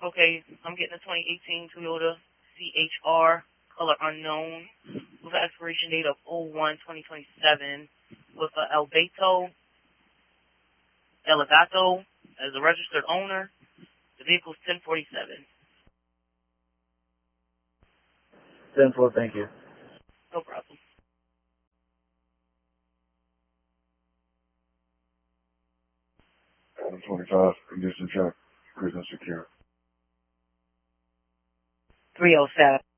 Okay, I'm getting a 2018 Toyota CHR, color unknown, with an expiration date of 01/2027, with a Elegato as a registered owner. The vehicle's 1047. 10-4, thank you. No problem. Adam 25, condition check, cruise and secure. 307.